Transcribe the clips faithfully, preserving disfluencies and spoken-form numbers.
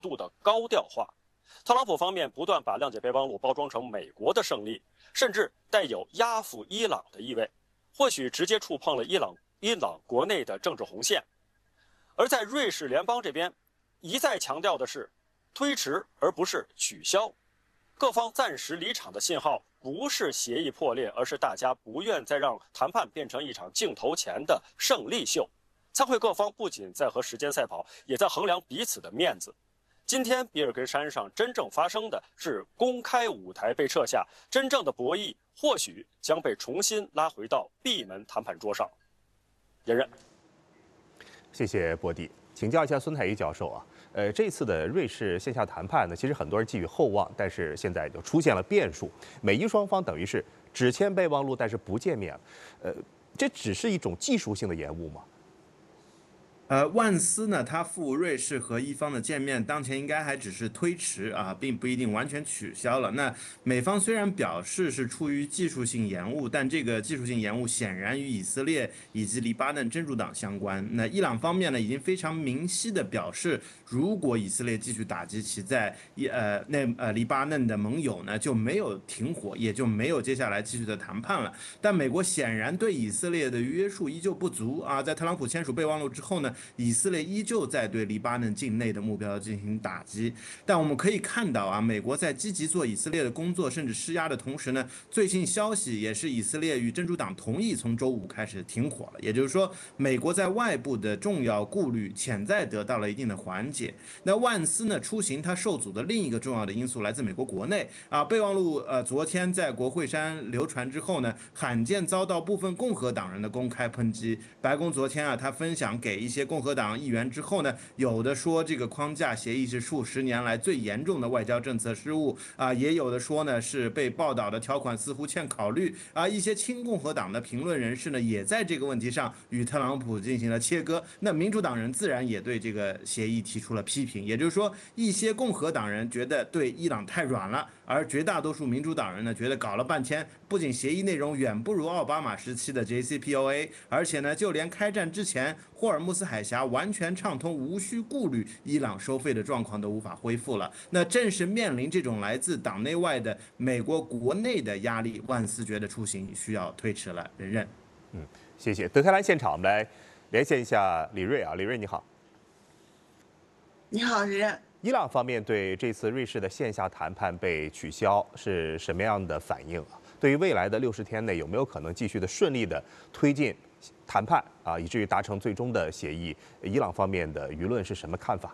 度的高调化。特朗普方面不断把谅解备忘录包装成美国的胜利，甚至带有压服伊朗的意味，或许直接触碰了伊朗伊朗国内的政治红线。而在瑞士联邦这边，一再强调的是推迟而不是取消，各方暂时离场的信号不是协议破裂，而是大家不愿再让谈判变成一场镜头前的胜利秀。参会各方不仅在和时间赛跑，也在衡量彼此的面子。今天比尔根山上真正发生的是公开舞台被撤下，真正的博弈或许将被重新拉回到闭门谈判桌上。任任， 谢谢波迪，请教一下孙太医教授啊。呃，这次的瑞士线下谈判呢，其实很多人寄予厚望，但是现在就出现了变数。美伊双方等于是只签备忘录，但是不见面了。呃，这只是一种技术性的延误吗？ 呃，万斯呢，他赴瑞士和伊方的见面，当前应该还只是推迟啊，并不一定完全取消了。那美方虽然表示是出于技术性延误，但这个技术性延误显然与以色列以及黎巴嫩真主党相关。那伊朗方面呢，已经非常明晰地表示，如果以色列继续打击其在伊呃那呃黎巴嫩的盟友呢，就没有停火，也就没有接下来继续的谈判了。但美国显然对以色列的约束依旧不足啊，在特朗普签署备忘录之后呢，以色列依旧在对黎巴嫩境内的目标进行打击，但我们可以看到啊，美国在积极做以色列的工作，甚至施压的同时呢，最新消息也是以色列与真主党同意从周五开始停火了，也就是说，美国在外部的重要顾虑潜在得到了一定的缓解。那万斯呢出行，他受阻的另一个重要的因素来自美国国内啊，备忘录呃昨天在国会山流传之后呢，罕见遭到部分共和党人的公开抨击。白宫昨天啊，他分享给一些共和党议员之后呢，有的说这个框架协议是数十年来最严重的外交政策失误啊，也有的说呢是被报道的条款似乎欠考虑啊。一些亲共和党的评论人士呢，也在这个问题上与特朗普进行了切割。那民主党人自然也对这个协议提出了批评，也就是说，一些共和党人觉得对伊朗太软了，而绝大多数民主党人呢，觉得搞了半天，不仅协议内容远不如奥巴马时期的 J C P O A， 而且呢，就连开战之前霍尔木斯海峡完全畅通、无需顾虑伊朗收费的状况都无法恢复了。那正是面临这种来自党内外的美国国内的压力，万斯觉得出行需要推迟了。任任， 嗯，谢谢。德黑兰现场，我们来连线一下李瑞啊，李瑞你好。 你好，任任。 伊朗方面对这次瑞士的线下谈判被取消是什么样的反应啊？对于未来的六十天内有没有可能继续的顺利的推进谈判啊，以至于达成最终的协议？伊朗方面的舆论是什么看法？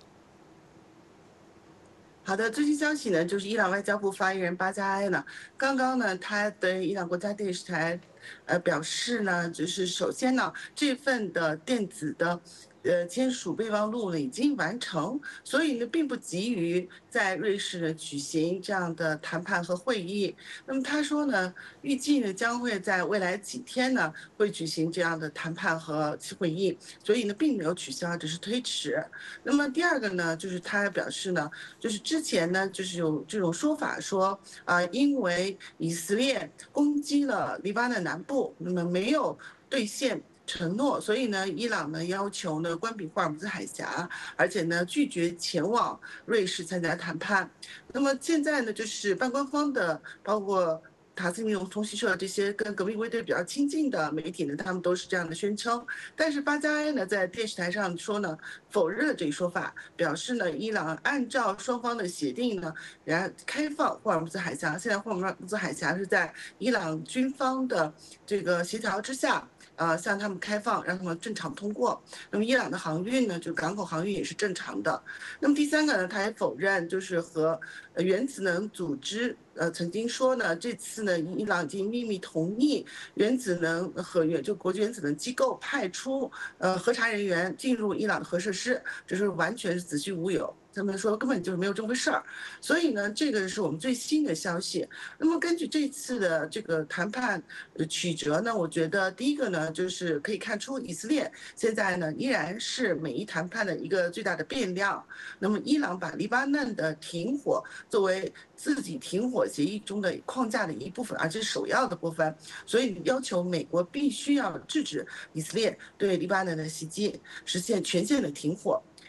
好的，最新消息呢，就是伊朗外交部发言人巴加埃呢，刚刚呢，他对伊朗国家电视台，呃，表示呢，就是首先呢，这份的电子的。呃，签署备忘录呢已经完成，所以呢，并不急于在瑞士呢举行这样的谈判和会议。那么他说呢，预计呢将会在未来几天呢会举行这样的谈判和会议，所以呢并没有取消，只是推迟。那么第二个呢，就是他表示呢，就是之前呢就是有这种说法说啊、呃，因为以色列攻击了黎巴嫩南部，那么没有兑现承诺，所以呢，伊朗呢要求呢关闭霍尔木兹海峡，而且呢拒绝前往瑞士参加谈判。那么现在呢，就是半官方的，包括塔斯民通讯社这些跟革命卫队比较亲近的媒体呢，他们都是这样的宣称。但是巴加埃呢在电视台上说呢，否认了这一说法，表示呢，伊朗按照双方的协定呢，然开放霍尔木兹海峡。现在霍尔木兹海峡是在伊朗军方的这个协调之下。呃，向他们开放，让他们正常通过。那么伊朗的航运呢，就港口航运也是正常的。那么第三个呢，他也否认，就是和呃原子能组织呃曾经说呢，这次呢，伊朗已经秘密同意原子能和原就国际原子能机构派出呃核查人员进入伊朗的核设施，这是完全是子虚乌有。他们说根本就是没有这回事儿，所以呢，这个是我们最新的消息。那么根据这次的这个谈判曲折呢，我觉得第一个呢，就是可以看出以色列现在呢依然是美伊谈判的一个最大的变量。那么伊朗把黎巴嫩的停火作为自己停火协议中的框架的一部分，而且是首要的部分，所以要求美国必须要制止以色列对黎巴嫩的袭击，实现全线的停火。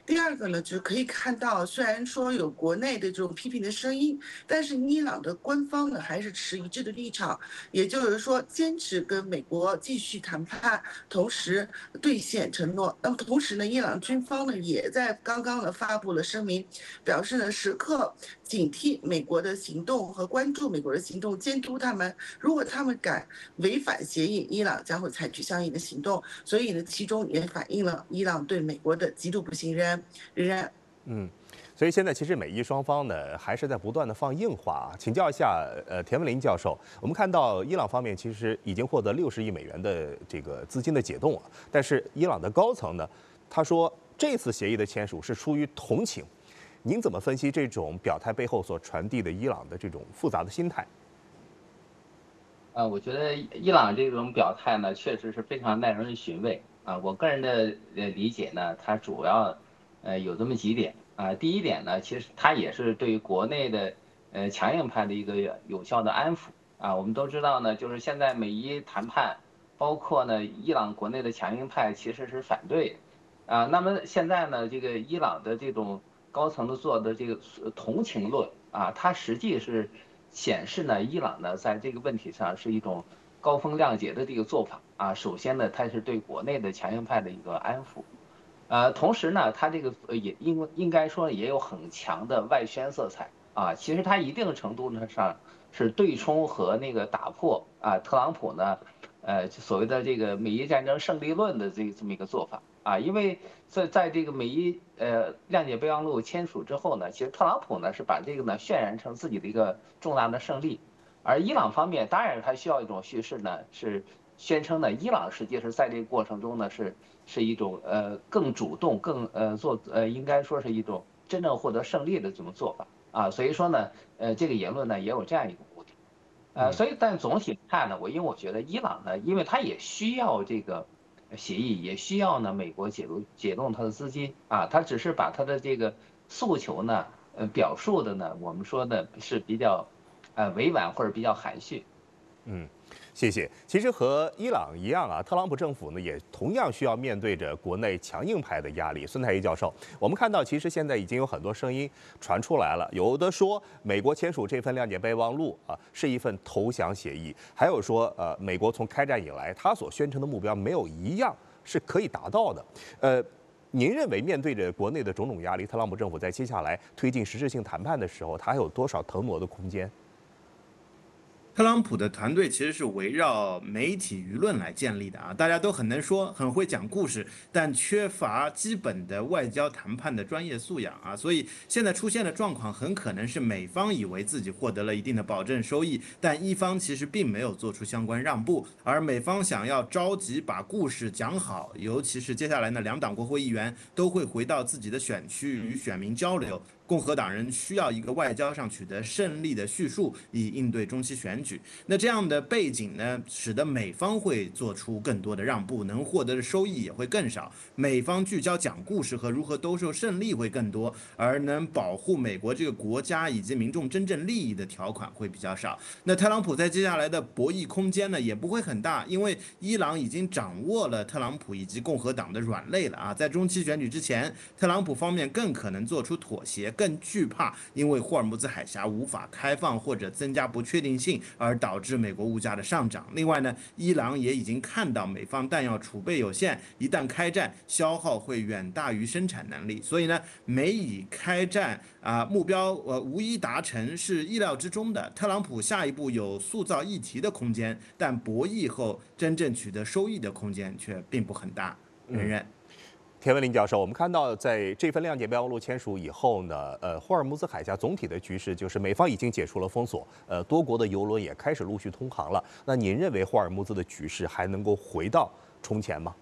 第二个呢，就是可以看到，虽然说有国内的这种批评的声音，但是伊朗的官方呢还是持一致的立场，也就是说坚持跟美国继续谈判，同时兑现承诺。那么同时呢，伊朗军方呢也在刚刚呢发布了声明，表示呢时刻警惕美国的行动和关注美国的行动，监督他们。如果他们敢违反协议，伊朗将会采取相应的行动。所以呢，其中也反映了伊朗对美国的极度不信任。仍然， 嗯，所以现在其实美伊双方呢还是在不断的放硬话。请教一下，呃，田文林教授，我们看到伊朗方面其实已经获得六十亿美元的这个资金的解冻了，但是伊朗的高层呢，他说这次协议的签署是出于同情。您怎么分析这种表态背后所传递的伊朗的这种复杂的心态？ 呃，我觉得伊朗这种表态呢，确实是非常耐人寻味啊。我个人的呃理解呢，它主要呃有这么几点啊。第一点呢，其实它也是对于国内的呃强硬派的一个有效的安抚啊。我们都知道呢，就是现在美伊谈判，包括呢伊朗国内的强硬派其实是反对啊。那么现在呢，这个伊朗的这种高层的做的这个同情论啊，它实际是显示呢，伊朗呢在这个问题上是一种高风亮节的这个做法啊。首先呢，它是对国内的强硬派的一个安抚，呃，同时呢，它这个也应应该说也有很强的外宣色彩啊。其实它一定程度呢上是对冲和那个打破啊特朗普呢，呃所谓的这个美伊战争胜利论的这这么一个做法啊。因为在在这个美伊呃谅解备忘录签署之后呢，其实特朗普呢是把这个呢渲染成自己的一个重大的胜利，而伊朗方面当然它需要一种叙事呢，是宣称呢伊朗实际是在这个过程中呢是是一种呃更主动更呃做呃应该说是一种真正获得胜利的这种做法啊。所以说呢呃这个言论呢也有这样一个目的。呃，所以但总体看呢，我因为我觉得伊朗呢，因为它也需要这个协议，也需要呢美国解读解冻它的资金啊，它只是把它的这个诉求呢，呃表述的呢，我们说的是比较呃委婉或者比较含蓄。 嗯，谢谢。其实和伊朗一样啊，特朗普政府呢也同样需要面对着国内强硬派的压力。孙太一教授，我们看到其实现在已经有很多声音传出来了，有的说美国签署这份谅解备忘录啊是一份投降协议，还有说呃美国从开战以来他所宣称的目标没有一样是可以达到的。呃，您认为面对着国内的种种压力，特朗普政府在接下来推进实质性谈判的时候，他还有多少腾挪的空间？ 特朗普的团队其实是围绕媒体舆论来建立的啊，大家都很能说，很会讲故事，但缺乏基本的外交谈判的专业素养啊，所以现在出现的状况很可能是美方以为自己获得了一定的保证收益，但伊方其实并没有做出相关让步，而美方想要着急把故事讲好，尤其是接下来呢，两党国会议员都会回到自己的选区与选民交流。共和党人需要一个外交上取得胜利的叙述，以应对中期选举。那这样的背景呢，使得美方会做出更多的让步，能获得的收益也会更少。美方聚焦讲故事和如何兜售胜利会更多，而能保护美国这个国家以及民众真正利益的条款会比较少。那特朗普在接下来的博弈空间呢，也不会很大，因为伊朗已经掌握了特朗普以及共和党的软肋了啊。在中期选举之前，特朗普方面更可能做出妥协。更惧怕因为霍尔木兹海峡无法开放或者增加不确定性而导致美国物价的上涨。另外呢，伊朗也已经看到美方弹药储备有限，一旦开战，消耗会远大于生产能力。所以呢，美以开战啊、呃、目标呃无一达成是意料之中的。特朗普下一步有塑造议题的空间，但博弈后真正取得收益的空间却并不很大。承认。嗯田文林教授，我们看到在这份谅解备忘录签署以后呢，呃，霍尔木兹海峡总体的局势就是美方已经解除了封锁，呃，多国的油轮也开始陆续通航了。那您认为霍尔木兹的局势还能够回到从前吗？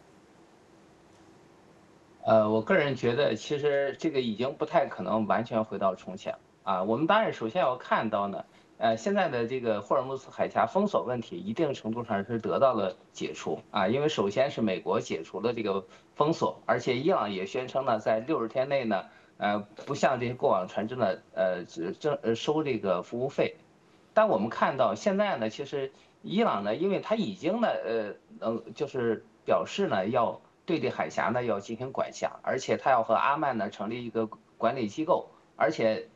呃，我个人觉得，其实这个已经不太可能完全回到从前啊。我们当然首先要看到呢。呃，现在的这个霍尔木兹海峡封锁问题，一定程度上是得到了解除啊，因为首先是美国解除了这个封锁，而且伊朗也宣称呢，在六十天内呢，呃，不向这些过往船只呢，呃，征呃收这个服务费。但我们看到现在呢，其实伊朗呢，因为它已经呢，呃，能就是表示呢要对这海峡呢要进行管辖，而且他要和阿曼呢成立一个管理机构，而且